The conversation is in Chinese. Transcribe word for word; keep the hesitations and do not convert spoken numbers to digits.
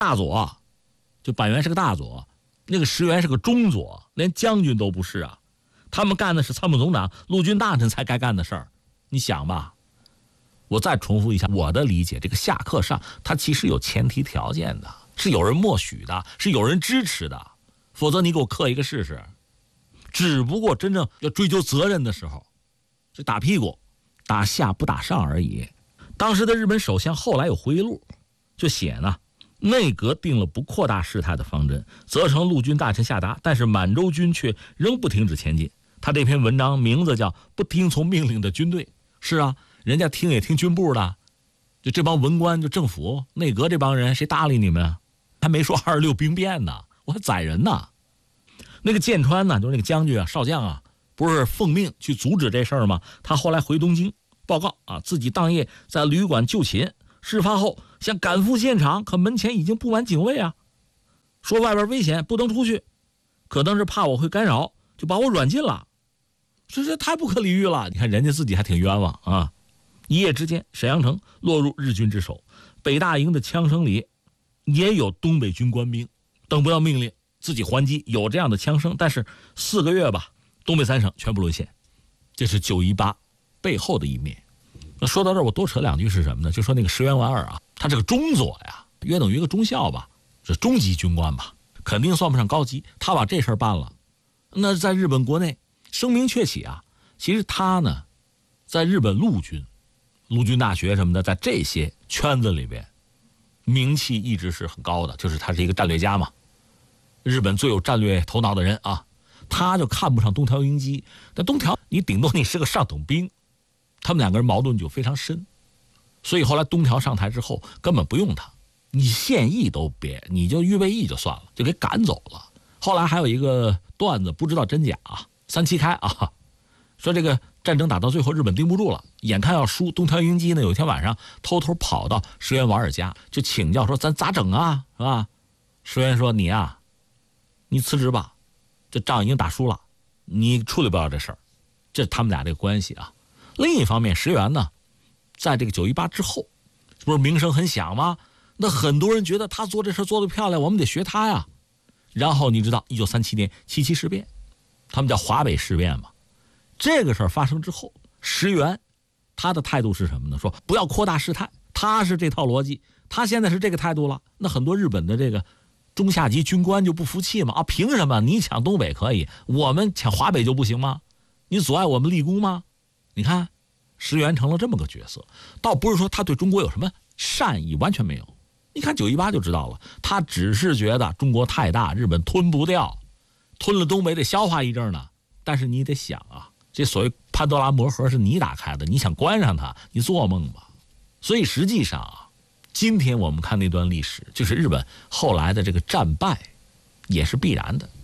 大佐，就板垣是个大佐，那个石原是个中佐，连将军都不是啊。他们干的是参谋总长、陆军大臣才该干的事儿。你想吧，我再重复一下我的理解，这个下课上它其实有前提条件的，是有人默许的，是有人支持的，否则你给我刻一个试试。只不过真正要追究责任的时候，是打屁股，打下不打上而已。当时的日本首相后来有回忆录，就写呢，内阁定了不扩大事态的方针，责成陆军大臣下达，但是满洲军却仍不停止前进。他这篇文章名字叫《不听从命令的军队》。是啊，人家听也听军部的，就这帮文官，就政府内阁这帮人，谁搭理你们？还没说二十六兵变呢，我还宰人呢。那个剑川呢，就是那个将军啊、少将啊，不是奉命去阻止这事儿吗？他后来回东京报告啊，自己当夜在旅馆就寝，事发后想赶赴现场，可门前已经布满警卫啊，说外边危险不能出去，可能是怕我会干扰，就把我软禁了。这这太不可理喻了！你看人家自己还挺冤枉啊！一夜之间，沈阳城落入日军之手，北大营的枪声里也有东北军官兵，等不到命令自己还击，有这样的枪声。但是四个月吧，东北三省全部沦陷，这是九一八背后的一面。那说到这儿，我多扯两句是什么呢？就说那个石原莞尔啊，他这个中佐呀，约等于一个中校吧，是中级军官吧，肯定算不上高级。他把这事儿办了，那在日本国内声名鹊起啊。其实他呢，在日本陆军、陆军大学什么的，在这些圈子里边，名气一直是很高的，就是他是一个战略家嘛，日本最有战略头脑的人啊。他就看不上东条英机，但东条你顶多你是个上等兵，他们两个人矛盾就非常深，所以后来东条上台之后根本不用他，你现役都别，你就预备役就算了，就给赶走了。后来还有一个段子，不知道真假啊，三七开啊，说这个战争打到最后日本盯不住了，眼看要输，东条英机呢有一天晚上偷偷跑到石原莞尔家，就请教说咱咋整啊，是吧？石原说你啊，你辞职吧，这仗已经打输了，你处理不了这事儿。这是他们俩这个关系啊。另一方面，石原呢，在这个九一八之后，不是名声很响吗？那很多人觉得他做这事做得漂亮，我们得学他呀。然后你知道，一九三七年七七事变，他们叫华北事变嘛。这个事儿发生之后，石原他的态度是什么呢？说不要扩大事态，他是这套逻辑，他现在是这个态度了。那很多日本的这个中下级军官就不服气嘛，啊，凭什么你抢东北可以，我们抢华北就不行吗？你阻碍我们立功吗？你看，石原成了这么个角色，倒不是说他对中国有什么善意，完全没有。你看九一八就知道了，他只是觉得中国太大，日本吞不掉，吞了东北得消化一阵呢。但是你得想啊，这所谓潘多拉魔盒是你打开的，你想关上它，你做梦吧。所以实际上啊，今天我们看那段历史，就是日本后来的这个战败，也是必然的。